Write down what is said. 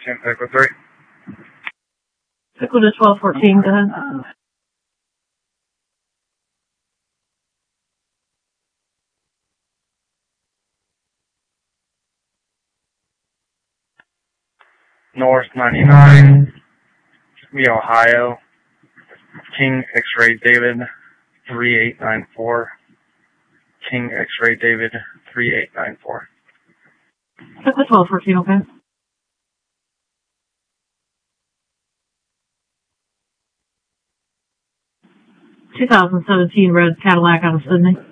1214, Pickle 3. Pickle to 1214, go ahead. North 99, me Ohio, King X-Ray David 3894, King X-Ray David 3894. Pickle 1214, okay. 2017 red Cadillac out of Sydney.